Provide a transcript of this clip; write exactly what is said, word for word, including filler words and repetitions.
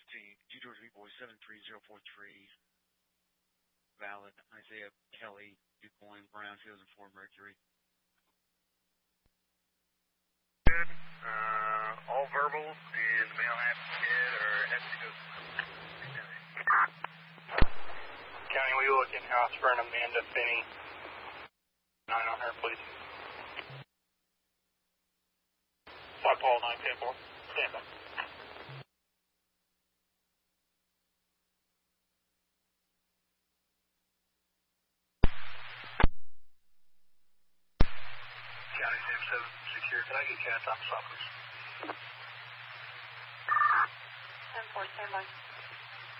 fifteen, two two three boy seven three zero four three. Valid. Isaiah Kelly, DuPoint, Brown two thousand four Mercury. Good. Uh, all verbals and the male half kid or has to go. County, we look in house for an Amanda Finney. Nine on her, please. Flight Paul nine ten four. Stand by. County Sam seven secure. Can I get cast on stop, please? ten four, stand by.